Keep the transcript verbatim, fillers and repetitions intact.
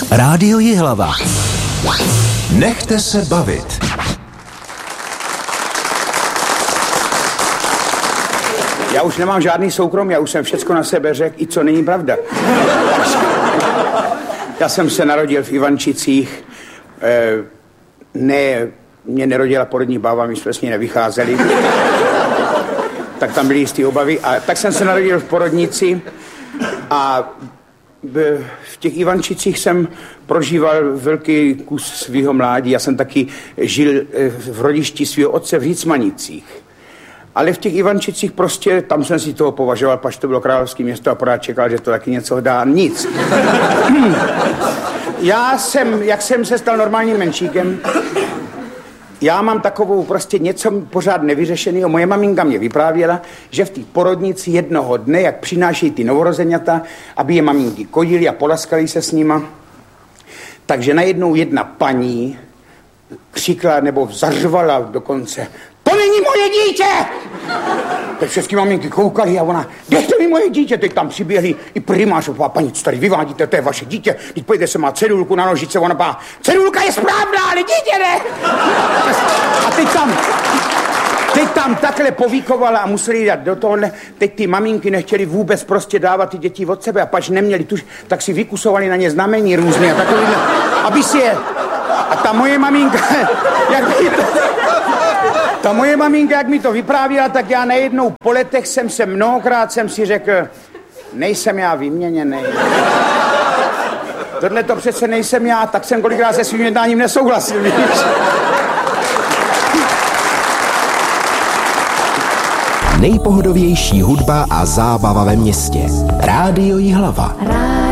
Rádio Jihlava. Nechte se bavit. Já už nemám žádný soukromí, já už jsem všecko na sebe řekl, i co není pravda. Já jsem se narodil v Ivančicích. E, ne, mě nerodila porodní bába, my jsme s ní nevycházeli. Tak tam byly jistý obavy. A tak jsem se narodil v porodnici a v těch Ivančicích jsem prožíval velký kus svého mládí. Já jsem taky žil v rodišti svého otce v Hicmanicích. Ale v těch Ivančicích prostě, tam jsem si toho považoval, pač to bylo královské město a pořád čekal, že to taky něco dá. Nic. Já jsem, jak jsem se stal normálním menšíkem, já mám takovou prostě něco pořád nevyřešeného. Moje maminka mě vyprávěla, že v té porodnici jednoho dne, jak přinášejí ty novorozeňata, aby je maminky kodili a polaskali se s nima, takže najednou jedna paní křikla nebo zařvala dokonce: to není moje dítě! Teď všechny maminky koukali a ona: kde to je moje dítě? Teď tam přiběhli i primář a paní, co tady vyvádíte, to je vaše dítě. Teď pojďte se, má cedulku na nožice, ona pá, cedulka je správná, ale dítě ne! A teď tam, teď tam takhle povíkovala a museli dát do tohohle. Teď ty maminky nechtěli vůbec prostě dávat ty děti od sebe a pač neměli tuž, tak si vykusovali na ně znamení různě a takovýhle, aby si je... A ta moje maminka, jak mi to... Ta moje maminka, jak mi to vyprávěla, tak já najednou po letech jsem se mnohokrát jsem si řekl, nejsem já vyměněný. Tohle to přece nejsem já, tak jsem kolikrát se svým jednáním nesouhlasil, víš? Nejpohodovější hudba a zábava ve městě. Rádio Jihlava.